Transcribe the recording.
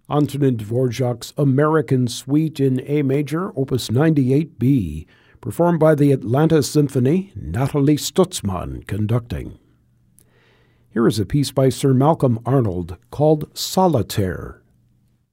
Antonin Dvorak's American Suite in A Major, Opus 98b, performed by the Atlanta Symphony, Nathalie Stutzmann conducting. Here is a piece by Sir Malcolm Arnold called Solitaire.